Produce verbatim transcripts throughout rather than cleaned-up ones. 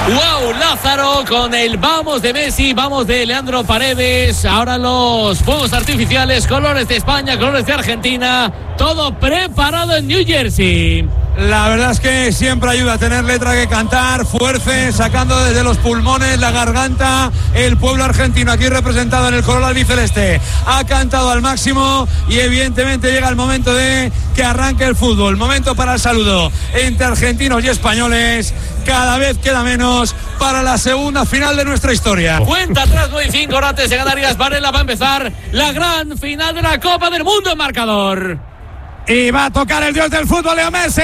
Wow, Lázaro con el vamos de Messi, vamos de Leandro Paredes. Ahora los fuegos artificiales, colores de España, colores de Argentina. Todo preparado en New Jersey. La verdad es que siempre ayuda a tener letra que cantar, fuerza, sacando desde los pulmones, la garganta. El pueblo argentino aquí representado en el color albiceleste ha cantado al máximo y evidentemente llega el momento de que arranque el fútbol. Momento para el saludo entre argentinos y españoles. Cada vez queda menos para la segunda final de nuestra historia. Cuenta atrás, nueve y cinco antes de ganar Arias Varela. Va a empezar la gran final de la Copa del Mundo en marcador. Y va a tocar el dios del fútbol, Leo Messi.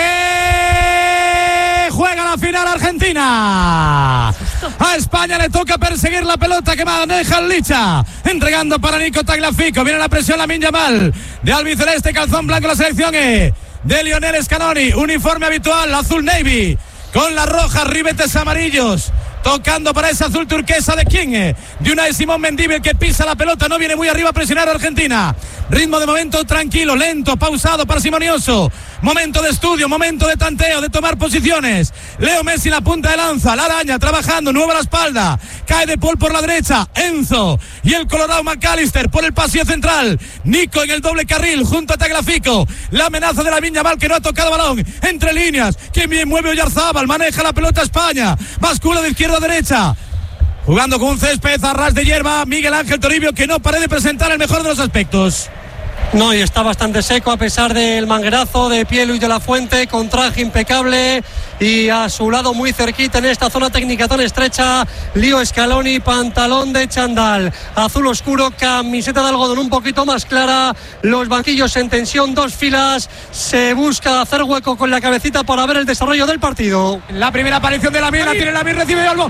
Juega la final Argentina. A España le toca perseguir la pelota que maneja el Licha. Entregando para Nico Tagliafico. Viene la presión, Lamine Yamal. De albiceleste, calzón blanco la selección E. De Lionel Scaloni. Uniforme habitual, azul navy. Con las rojas, ribetes amarillos. Tocando para ese azul turquesa de quién, de una de Simón Mendívil que pisa la pelota, no viene muy arriba a presionar a Argentina. Ritmo de momento tranquilo, lento, pausado para Simonioso. Momento de estudio, momento de tanteo, de tomar posiciones. Leo Messi la punta de lanza, la araña trabajando, nueva la espalda. Cae De Paul por la derecha, Enzo y el colorado McAllister por el pasillo central. Nico en el doble carril junto a Tagliafico. La amenaza de Lamine Yamal que no ha tocado balón. Entre líneas, que bien mueve Oyarzábal, maneja la pelota España. Bascula de izquierda a derecha. Jugando con un césped a ras de hierba, Miguel Ángel Toribio, que no parece de presentar el mejor de los aspectos. No, y está bastante seco a pesar del manguerazo de pie Luis de la Fuente, con traje impecable y a su lado muy cerquita en esta zona técnica tan estrecha, Leo Scaloni, pantalón de chándal azul oscuro, camiseta de algodón un poquito más clara, los banquillos en tensión, dos filas, se busca hacer hueco con la cabecita para ver el desarrollo del partido. La primera aparición de Lamine, la tiene Lamine, recibe algo,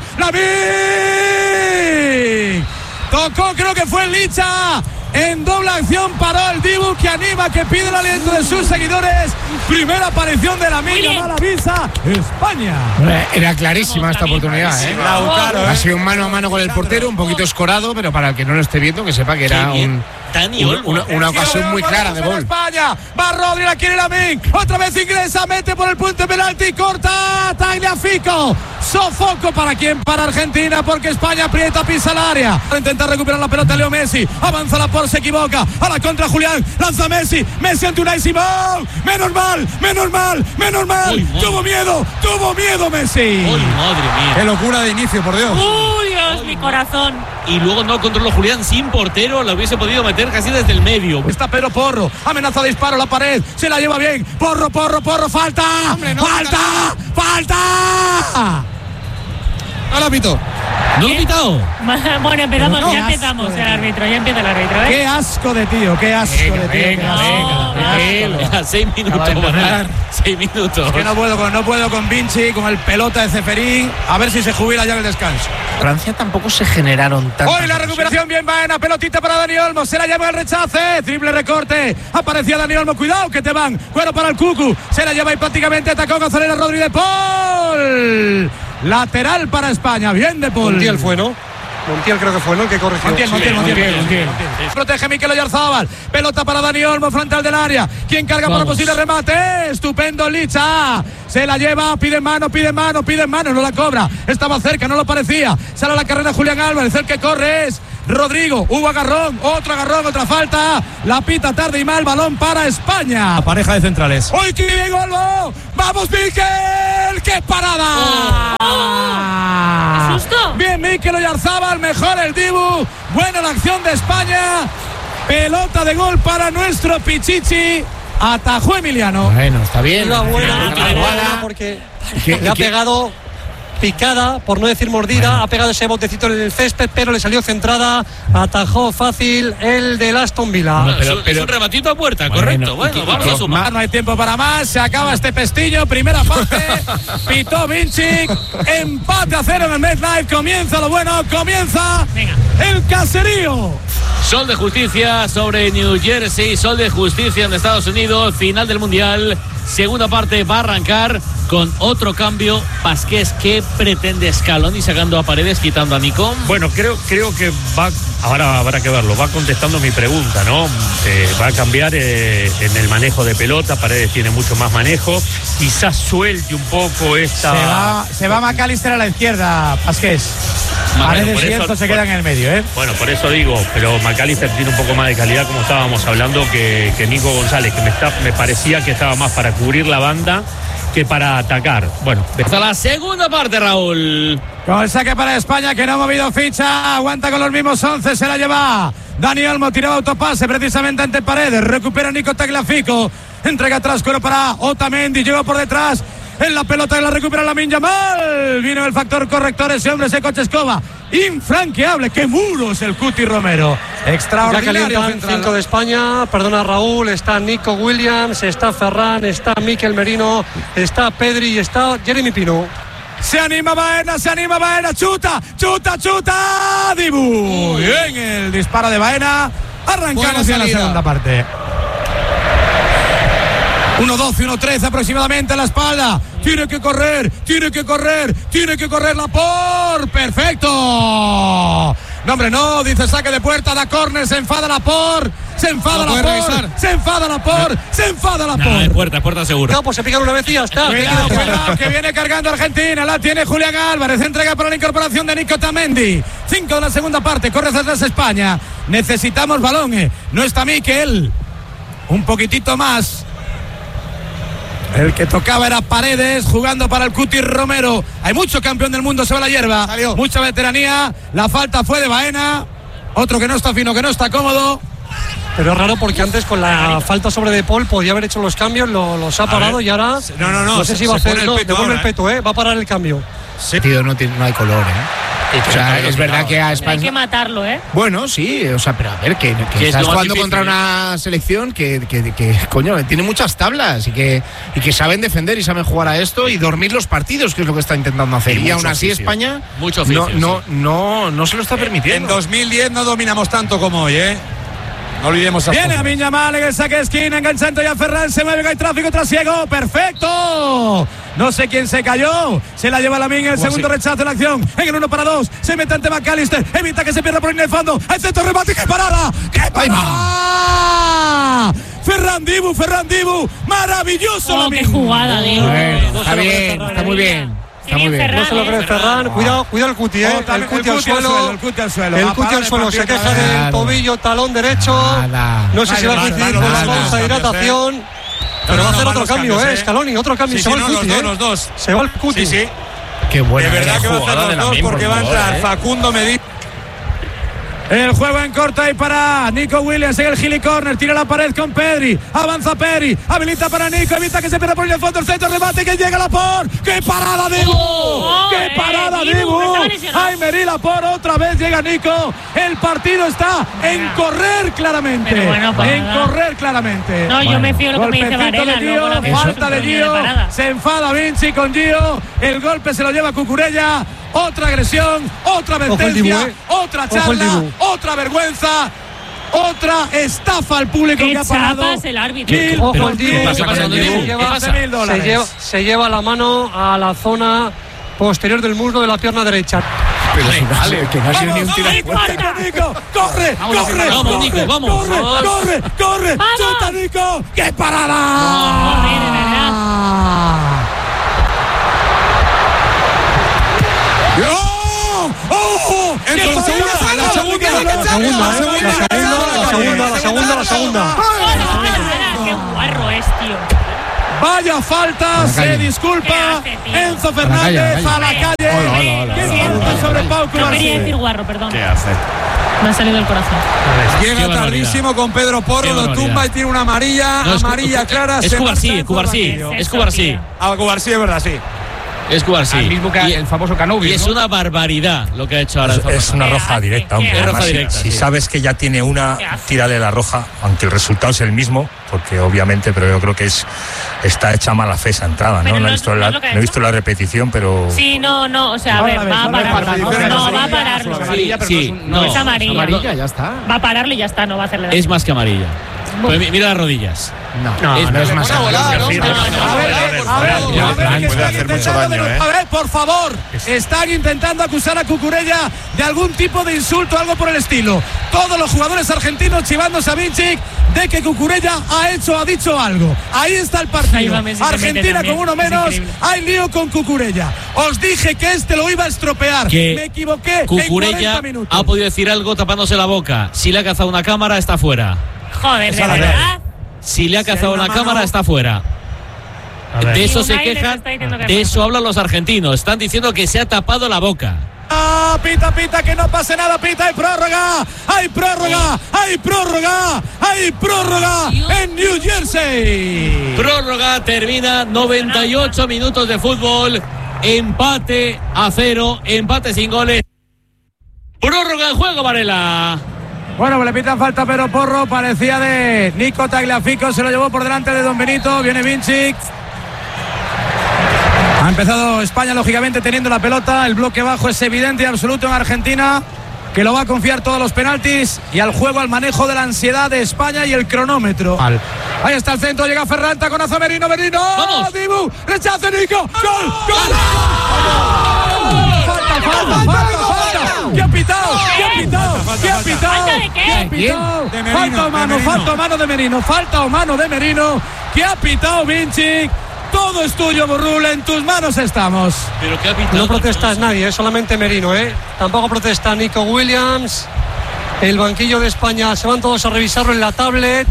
Lamine tocó, creo que fue el Licha. En doble acción paró el Dibu, que anima, que pide el aliento de sus seguidores. Primera aparición de Lamine Yamal, avisa España. Era clarísima esta oportunidad, ¿eh? Lautaro, ha sido un mano a mano con el portero, un poquito escorado, pero para el que no lo esté viendo, que sepa que era un, un, una, una ocasión muy clara de gol. España, va Rodri, la quiere Lamine, otra vez ingresa, mete por el punto de penalti, corta Tagliafico. Sofoco para quién, para Argentina, porque España aprieta, pisa el área. Para intentar recuperar la pelota Leo Messi, avanza la por, se equivoca, a la contra Julián, lanza Messi, Messi ante Unai Simón, menos mal, menos mal, menos mal, Uy, tuvo miedo, tuvo miedo Messi. Uy, madre mía. Qué locura de inicio, por Dios. Uy, Dios, mi corazón. Y luego no controló Julián sin portero, la hubiese podido meter casi desde el medio. Está Pedro Porro, amenaza de disparo, la pared, se la lleva bien, Porro, Porro, Porro, falta, Hombre, no, falta, no, falta. No lo pito. ¿No lo ha pitado? Bueno, empezamos, no, ya empezamos el árbitro, ya empieza el árbitro, ¿eh? Qué asco de tío, qué asco venga, de tío. Venga, no, venga, venga. Seis minutos, Manuel. Seis minutos. Es que no puedo, con, no puedo con Vinci, con el pelota de Ceferín. A ver si se jubila ya en el descanso. Francia tampoco se generaron tanto. Hoy la recuperación bien vaina, pelotita para Dani Olmo, se la lleva el rechace, triple recorte, aparecía Dani Olmo, cuidado que te van, cuero para el Cucu, se la lleva y prácticamente atacó González Rodri de Paul. Lateral para España, bien De Paul. Montiel fue, ¿no? Montiel creo que fue, ¿no? El que corrigió. Montiel, sí, Montiel, Montiel, Montiel, Montiel, Montiel. Montiel. Protege Mikel Oyarzábal. Pelota para Dani Olmo, frontal del área. ¿Quién carga Vamos. para posible remate? Estupendo Licha. Se la lleva, pide mano, pide mano, pide mano, no la cobra. Estaba cerca, no lo parecía. Sale a la carrera Julián Álvarez. El que corre es Rodrigo. Hubo agarrón, otro agarrón, otra falta. La pita tarde y mal, balón para España. La pareja de centrales. ¡Uy, qué bien, Olmo! ¡Vamos, Mikel! ¡Qué parada! Oh. ¡Qué susto! Bien, Mikel Oyarzábal, mejor el Dibu. Buena la acción de España. Pelota de gol para nuestro Pichichi. Atajó Emiliano. Bueno, está bien. Una buena, Una una buena. buena porque ¿Qué- le ha qué- pegado picada, por no decir mordida, bueno. Ha pegado ese botecito en el césped, pero le salió centrada, atajó fácil el del Aston Villa. Bueno, pero- es, un, pero- es un rematito a puerta, Bueno, correcto. y Bueno, que- y vamos que- a sumar. No hay tiempo para más, se acaba este pestillo, primera parte, pitó Vinci, empate a cero en el MetLife, comienza lo bueno, comienza Venga. el caserío. Sol de justicia sobre New Jersey, sol de justicia en Estados Unidos, final del Mundial. segunda parte va a arrancar con otro cambio. Pasqués, ¿qué pretende Scaloni sacando a Paredes, quitando a Nico? Bueno, creo, creo que va, ahora habrá que verlo, va contestando mi pregunta, ¿no? Eh, va a cambiar eh, en el manejo de pelota. Paredes tiene mucho más manejo, quizás suelte un poco esta... Se va, se va McAllister a la izquierda, Pasqués. Bueno, Paredes y Enzo se quedan en el medio, ¿eh? Bueno, por eso digo, pero McAllister tiene un poco más de calidad, como estábamos hablando, que, que Nico González, que me, está, me parecía que estaba más para cubrir la banda que para atacar. Bueno, hasta la segunda parte, Raúl. Con el saque para España, que no ha movido ficha, aguanta con los mismos once, se la lleva Dani Olmo, tiraba autopase precisamente ante Paredes, recupera Nico Tagliafico, entrega atrás, cuero para Otamendi, llegó por detrás, en la pelota que la recupera Lamine Yamal, vino el factor corrector, ese hombre, ese coche escoba, infranqueable, qué muro es el Cuti Romero, extraordinario. Ya calientan cinco de España, perdona Raúl, está Nico Williams, está Ferran, está Mikel Merino, está Pedri y está Jeremy Pino. Se anima Baena, se anima Baena, chuta, chuta, chuta, Dibu. Bien el disparo de Baena, arrancamos ya la segunda parte. uno doce, uno trece aproximadamente a la espalda. Tiene que correr, tiene que correr, tiene que correr Laporte. ¡Perfecto! No, hombre, no, dice saque de puerta, da córner, se enfada Laporte, se enfada ¿No Laporte, se enfada Laporte, se enfada Laporte. No, de puerta, puerta seguro. No, pues se pican una vez y ya está. Cuidado, cuidado, que viene cargando Argentina, la tiene Julián Álvarez, entrega para la incorporación de Nico Otamendi. Cinco de la segunda parte, corre hacia atrás España. Necesitamos balón, no está Mikel. Un poquitito más. El que tocaba era Paredes, jugando para el Cuti Romero. Hay mucho campeón del mundo sobre la hierba. Salió. Mucha veteranía. La falta fue de Baena. Otro que no está fino, que no está cómodo. Pero es raro porque antes con la falta sobre De Paul podía haber hecho los cambios, lo, los ha parado y ahora no, no, no, no sé se, si va a hacer, no, devuelve ahora, el peto, ¿eh? Va a parar el cambio. Sí. Tío, no, tiene, no hay color, ¿eh? O sea, es verdad que a España... Hay que matarlo, ¿eh? Bueno, sí, o sea, pero a ver, que, que estás jugando contra una selección que, que, que, coño, tiene muchas tablas y que, y que saben defender y saben jugar a esto y dormir los partidos, que es lo que está intentando hacer. Y, y aún así oficio. España mucho oficio, no, no, sí. no, no se lo está permitiendo. En dos mil diez no dominamos tanto como hoy, ¿eh? No olvidemos. Viene a Yamal en el saque de esquina, enganchando ya Ferran, se mueve, hay tráfico trasiego, perfecto. No sé quién se cayó, se la lleva Lamine en el segundo sí. rechazo de la acción, en el uno para dos, se mete ante McAllister, evita que se pierda por en el fondo, el centro remate, ¡qué parada! ¡Qué parada! Ferran Dibu, Ferran Dibu, maravilloso. Oh, qué jugada, Dibu. Bueno, está bien, está muy bien. Está muy bien. No se lo cree Ferran. Cuidado, cuidado el Cuti, ¿eh? Oh, el Cuti al suelo. suelo. El Cuti al suelo. El Cuti al suelo. Se queja del tobillo, talón derecho. Nada. No sé si va a coincidir con la bolsa de hidratación. Eh. Pero no, va a hacer no, otro cambio, cambios, ¿eh? Scaloni, otro cambio. Sí, se sí, va no, el Cuti, los ¿eh? dos, los dos. Se va el Cuti. Sí, sí. Qué buena. De verdad que va a hacer los dos porque va a entrar Facundo Medina. El juego en corto ahí para Nico Williams en el Gili Corner, tira la pared con Pedri, avanza Pedri, habilita para Nico, evita que se pierda por el fondo, el centro, remate, que llega Laporte, ¡qué parada Dibu! Oh, ¡Qué eh, parada Dibu! Dibu! ¡Ay, Meri Laporte, otra vez llega Nico! El partido está en correr claramente, bueno, en correr claramente. No, yo me fío de lo que me dice Varela, de Gio, luego falta de Gio, se enfada Vinci con Gio, el golpe se lo lleva Cucurella. Otra agresión, otra advertencia, Dibu, eh. otra charla, otra vergüenza, otra estafa al público que ha parado. El árbitro. Mil, Ojo el Dibu, ¿Qué pasa, Dibu? ¿Qué pasa? Mil dólares. Se lleva, se lleva la mano a la zona posterior del muslo de la pierna derecha. Pero si vale, que no ha sido ni un tiro de puerta. Nico, corre, vamos, corre, vamos, corre, Nico, vamos. corre, vamos. corre, corre, chuta Nico, qué parada. No, no, de verdad. ¡Oh! En la segunda, la segunda, la segunda, la segunda, la segunda, la segunda. Qué guarro es, tío. Vaya falta, se disculpa hace, Enzo Fernández a la calle. Hola, hola, hola, ¿Qué hola, falta hola, sobre hola. Pau No quería Cubarsí? decir guarro, perdón. ¿Qué hace? Me ha salido el corazón. Llega tardísimo con Pedro Porro, Qué lo barbaridad. tumba y tiene una amarilla, No, es- amarilla clara. Es se Cubarsí, marcha Cubarsí, Enzo es Cubarsí. A Cubarsí es verdad, sí. Es Cubarsí. Al mismo que Y- el famoso Canovio. Y es ¿no? una barbaridad lo que ha hecho ahora. Es, Enzo es una Fernández. roja hace? directa, ¿Qué hombre. hace? Además, Roja si- directa, si sí. sabes que ya tiene una, ¿Qué hace? tírale la roja, aunque el resultado es el mismo, porque obviamente, pero yo creo que es está hecha mala fe esa entrada, ¿no? Pero No, no he es- visto no la, es lo que ha no he visto hecho. la repetición, pero Sí, no, no, o sea, a No ver, la ves, va a no la ves, pararlo. no la ves. No, va a pararlo. Sí, sí, no, Es amarilla. Amarilla, ya está. Va a pararlo y ya está, no va a hacerle daño. Es más que amarilla. Pues mira las rodillas. No, no, es, no, no es más. A ver, puede hacer mucho daño, ¿eh? A ver, por favor, están intentando acusar a Cucurella de algún tipo de insulto, algo por el estilo. Todos los jugadores argentinos chivándose a Vinicic de que Cucurella ha hecho, ha dicho algo. Ahí está el partido. Argentina con uno menos, hay lío con Cucurella. Os dije que este lo iba a estropear. Que me equivoqué. Cucurella ha podido decir algo tapándose la boca. Si le ha cazado una cámara, está fuera. Joder, de verdad. Si le ha cazado una cámara, está fuera. De eso se quejan, de eso hablan los argentinos. Están diciendo que se ha tapado la boca. Ah, pita, pita, que no pase nada, pita, hay prórroga, hay prórroga, hay prórroga, hay prórroga en New Jersey. Prórroga, termina, noventa y ocho minutos de fútbol, empate a cero, empate sin goles. Prórroga en juego, Varela. Bueno, pues le pitan falta, pero Porro parecía de Nico Tagliafico, se lo llevó por delante de Don Benito, viene Vinicic. Ha empezado España, lógicamente, teniendo la pelota, el bloque bajo es evidente y absoluto en Argentina, que lo va a confiar todos los penaltis y al juego, al manejo de la ansiedad de España y el cronómetro. Al. Ahí está el centro, llega Ferran, taconazo Merino, Merino, ¡vamos! Dibu, rechace Nico, ¡gol, gol! ¡Falta, falta, falta, falta! ¿Qué ha pitado? ¿Qué ha pitado? ¿Qué ha pitado? ¿Falta de qué? ¿Qué ha pitado? Falta o mano, falta o mano de Merino, falta o mano de Merino. ¿Qué ha pitado Vinicic? Todo es tuyo, Burrul, en tus manos estamos. Pero ¿qué ha pitado? No protesta nadie, ¿eh? Solamente Merino, ¿eh? Tampoco protesta Nico Williams. El banquillo de España, se van todos a revisarlo en la tablet.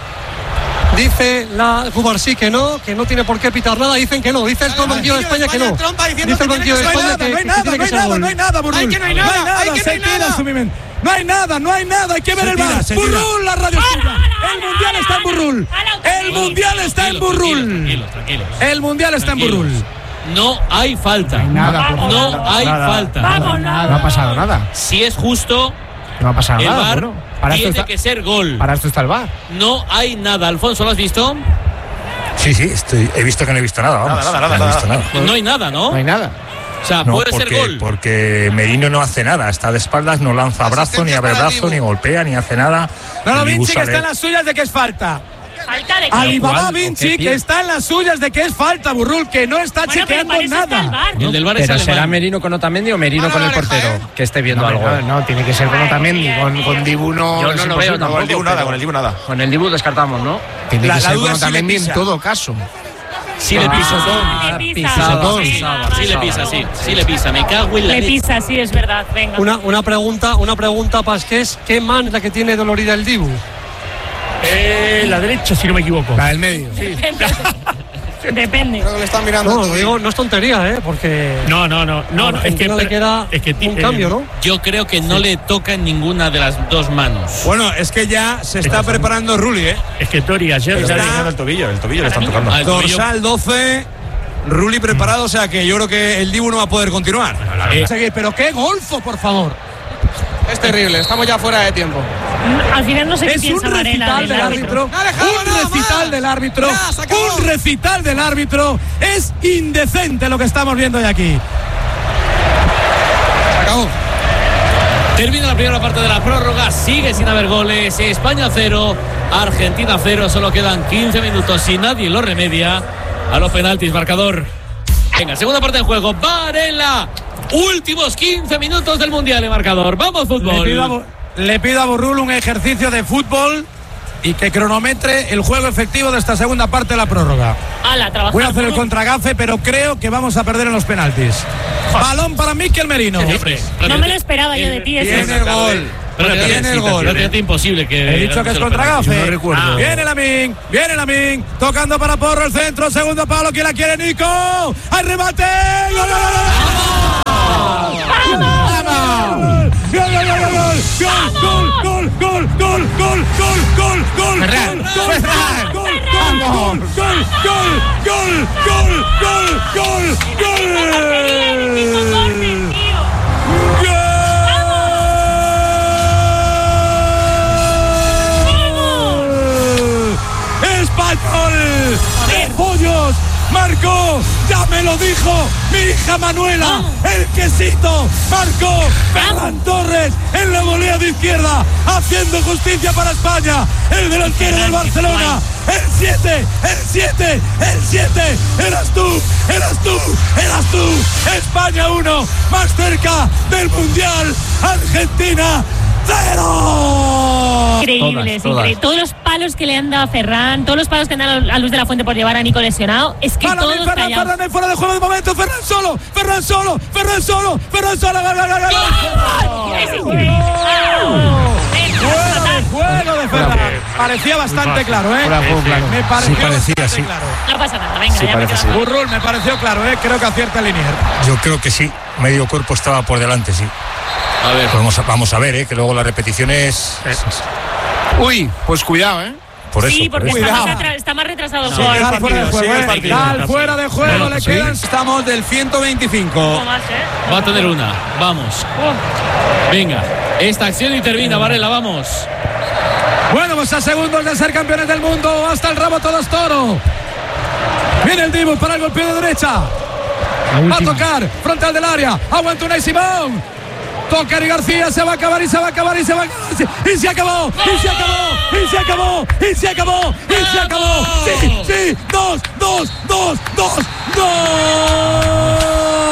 Dice la Cubarsí que no, que no tiene por qué pitar nada. Dicen que no, dice el banquillo de España que no. Dice el banquillo de España que tiene que ser gol. No hay nada, Burrul. No hay nada, se tira su mimen. No hay nada, no hay nada, hay que ver el V A R. Burrul, la radio suya. El mundial está en Burrul. El mundial está en Burrul. Tranquilos, tranquilos. El mundial está en Burrul. No hay falta. Nada, no hay falta. Vamos, no ha pasado nada. Si es justo, No ha pasado el V nada. A R Bueno, para esto tiene está, que ser gol. para esto está el V A R. No hay nada. Alfonso, ¿lo has visto? Sí, sí, estoy, he visto que no he visto nada. Vamos, Nada, nada, no he nada, visto nada. Pues no hay nada, ¿no? No hay nada. O sea, No, puede porque, ser gol. porque Merino no hace nada, está de espaldas, no lanza brazo, ni abre brazo, ni golpea, ni hace nada. No, no, Y Vinicic Dibu está en sale- las suyas de que es falta. ¿Falta de qué? Alibaba ¿O Vinicic qué? está en las suyas de que es falta, Burrul, que no está Bueno, pero chequeando para eso está el V nada. A R. El del V A R es Pero será alemán. Merino con Otamendi o Merino con el portero que esté viendo No, algo. no, no, tiene que ser con Otamendi. Con, con Dibu no. Yo es no lo imposible. veo tampoco. Con el Dibu nada, pero- con el Dibu nada. Con el Dibu descartamos, ¿no? Tiene La- que la ser duda con es si le Otamendi en pisa. todo caso. Sí le pisa. Ah, le pisa. Pisotón. Sí, Sí, vale. le pisa, sí. Sí le pisa. Me cago en la Le leche. pisa, sí, es verdad. Venga. Una, una pregunta, una pregunta, Pasqués. ¿Qué man es la que tiene dolorida el Dibu? Eh, la derecha, si no me equivoco. La del medio. Depende. Creo que le están mirando. No, lo digo, no es tontería, ¿eh? Porque No, no, no. No, a no, es que Argentina le queda es que, un eh, cambio, ¿no? Yo creo que no le toca en ninguna de las dos manos. Bueno, es que ya se está preparando Rulli, ¿eh? Es que Tori ayer Está ya alineando el tobillo, el tobillo le están tocando. Ah, el tobillo. Dorsal doce, Rulli preparado, o sea que yo creo que el Dibu no va a poder continuar. Eh, Seguir, pero qué golfo, por favor. Es terrible, estamos ya fuera de tiempo. Al final no sé qué Es un piensa Varela recital del árbitro. Un recital del árbitro. Un recital del árbitro. Es indecente lo que estamos viendo hoy aquí. Se acabó. Termina la primera parte de la prórroga, sigue sin haber goles. España cero, Argentina cero. Solo quedan quince minutos y nadie lo remedia. A los penaltis, marcador. Venga, segunda parte del juego. Varela. Últimos quince minutos del mundial de marcador. Vamos, Le fútbol. pido, a, Bo- le pido a Burrul un ejercicio de fútbol y que cronometre el juego efectivo de esta segunda parte de la prórroga. Ala, trabajar. Voy a hacer el duro. contragafe, pero creo que vamos a perder en los penaltis. Balón para Mikel Merino. Hombre, No me lo esperaba yo de ti. eso. Tiene el gol. Prácticamente- Tiene el gol. prácticamente imposible que. He dicho que es se lo penaltis. contragafe. No recuerdo. Viene Lamin, viene Lamin, tocando para Porro el centro, segundo palo, ¿quién la quiere? Nico. ¡Hay remate! ¡Gol, gol, gol, gol! ¡Vamos! ¡Gol, gol, gol, gol, gol! ¡Gol, gol, gol, gol, gol, gol, gol, gol! Ferran, ¡Gol, Ferran. gol, gol, gol, gol, gol, gol, gol, gol, gol! ¡Español! ¡De pollos! ¡Marcó! ¡Ya me lo dijo! mi hija Manuela, el quesito, marcó Ferran Torres en la volea de izquierda, haciendo justicia para España, el delantero del Barcelona, el siete, el siete, el siete, eras tú, eras tú, eras tú, España uno, más cerca del Mundial, Argentina cero. Increíbles, increíble. Todos los palos que le han dado a Ferran, todos los palos que han dado a Luis de la Fuente por llevar a Nico lesionado, es que Para todos Ferran, callados. Ferran, fuera de juego de momento, Ferran solo, Ferran solo, Ferran solo, Ferran solo, gol, gol, gol, gol. ¡Es increíble! Juego de Ferran. Parecía bastante claro, ¿eh? claro. Me pareció Sí, parecía, bastante sí. claro. No pasa nada, venga, Sí, ya me parece quedo. sí. Burrul me pareció claro, ¿eh? Creo que acierta Linier. Yo creo que sí. Medio cuerpo estaba por delante, sí. A ver. Vamos a, vamos a ver, ¿eh? Que luego la repetición es. Uy, pues cuidado, ¿eh? Por eso. Sí, por porque eso. está más, Cuidado. atra- está más retrasado el Sí, gol. Gal fuera de juego, ¿eh? Gal fuera de juego, Bueno, le sí. quedan. Estamos del ciento veinticinco. Un poco más, ¿eh? Va a tener una. Vamos. Venga. Esta acción y termina, Varela, vamos. Bueno, pues a segundos de ser campeones del mundo, hasta el rabo todos toro. Viene el Dibu para el golpeo de derecha. Va a tocar, frontal del área. Aguanta Unai Simón. Toca Eric García, se va a acabar y se va a acabar y se va a acabar. Y se acabó, y se acabó, y se acabó, y se acabó, y se acabó. Sí, sí, dos, dos, dos, dos, dos.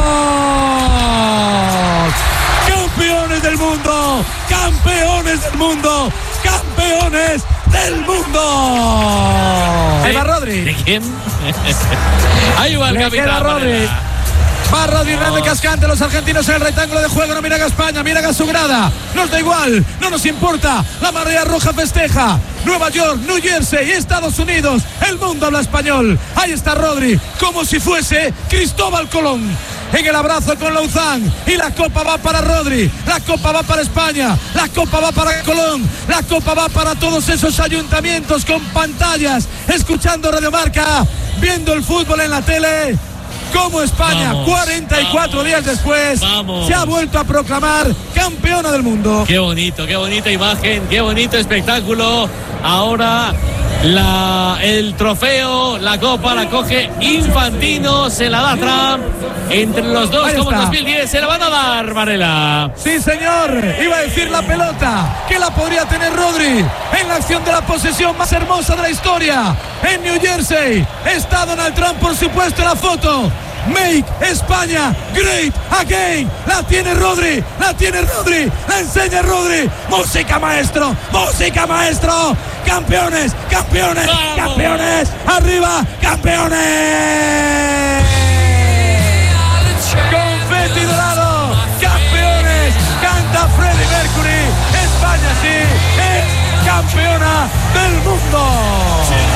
Campeones del mundo, campeones del mundo, campeones del mundo. Ahí va Rodri. ¿De quién? Ahí va el Le capitán. queda Rodri. Varela. Va Rodri, grande cascante, los argentinos en el rectángulo de juego, no miran a España, miran a su grada, nos da igual, no nos importa, la marea roja festeja, Nueva York, New Jersey, Estados Unidos, el mundo habla español, ahí está Rodri, como si fuese Cristóbal Colón, en el abrazo con Lauzán, y la copa va para Rodri, la copa va para España, la copa va para Colón, la copa va para todos esos ayuntamientos con pantallas, escuchando Radio Marca, viendo el fútbol en la tele. Como España, Vamos, cuarenta y cuatro vamos, días después, vamos. se ha vuelto a proclamar campeona del mundo. Qué bonito, qué bonita imagen, qué bonito espectáculo. Ahora la, el trofeo, la copa la coge Infantino, se la da Trump. Entre los dos, Ahí como en está. dos mil diez, se la van a dar, Varela. Sí, señor, iba a decir la pelota, que la podría tener Rodri en la acción de la posesión más hermosa de la historia. En New Jersey está Donald Trump, por supuesto, en la foto. Make España great again. La tiene Rodri, la tiene Rodri, la enseña Rodri. Música maestro, música maestro. Campeones, campeones, ¡Vamos! campeones. Arriba, campeones. Confeti dorado, campeones. Canta Freddie Mercury. España sí es campeona del mundo.